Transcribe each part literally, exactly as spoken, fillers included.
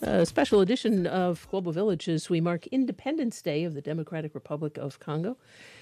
A special edition of Global Village as we mark Independence Day of the Democratic Republic of Congo,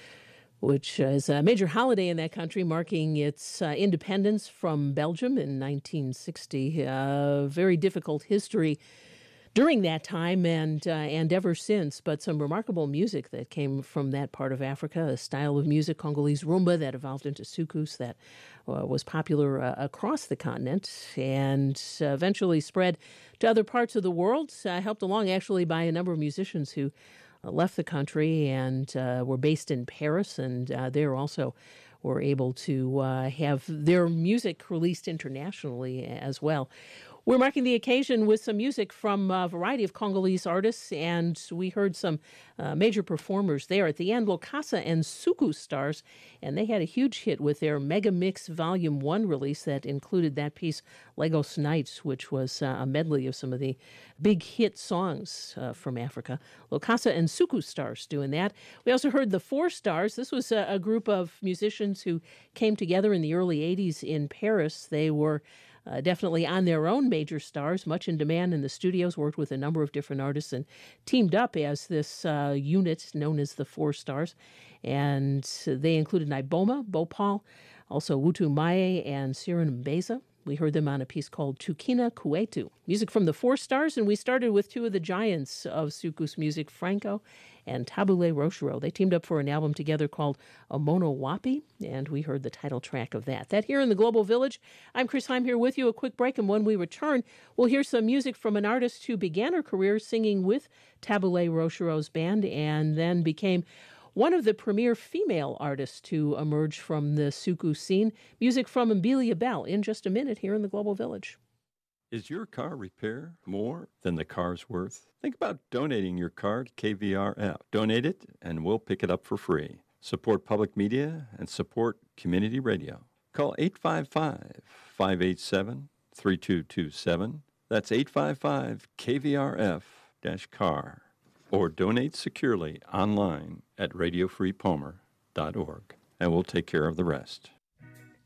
which is a major holiday in that country, marking its uh, independence from Belgium in nineteen sixty. A very difficult history during that time and uh, and ever since, but some remarkable music that came from that part of Africa, a style of music, Congolese rumba, that evolved into soukous, that uh, was popular uh, across the continent and uh, eventually spread to other parts of the world, uh, helped along actually by a number of musicians who uh, left the country and uh, were based in Paris, and uh, there also were able to uh, have their music released internationally as well. We're marking the occasion with some music from a variety of Congolese artists, and we heard some uh, major performers there at the end, Lokasa and Soukous Stars, and they had a huge hit with their Mega Mix Volume one release that included that piece, Lagos Nights, which was uh, a medley of some of the big hit songs uh, from Africa. Lokasa and Soukous Stars doing that. We also heard the Four Stars. This was a, a group of musicians who came together in the early eighties in Paris. They were Uh, definitely on their own major stars, much in demand in the studios, worked with a number of different artists and teamed up as this uh, unit known as the Four Stars. And they included Naiboma, Bhopal, also Wutu Maye and Sirin Mbeza. We heard them on a piece called Tukina Kuetu. Music from the Four Stars, and we started with two of the giants of soukous music, Franco and Tabule Rochereau. They teamed up for an album together called Omono Wapi, and we heard the title track of that. That here in the Global Village. I'm Chris Heim here with you. A quick break, and when we return, we'll hear some music from an artist who began her career singing with Tabule Rochereau's band and then became one of the premier female artists to emerge from the soukous scene. Music from Mbilia Bel in just a minute here in the Global Village. Is your car repair more than the car's worth? Think about donating your car to K V R F. Donate it, and we'll pick it up for free. Support public media and support community radio. Call eight five five, five eight seven, three two two seven. That's eight five five K V R F car. Or donate securely online at radio free palmer dot org, and we'll take care of the rest.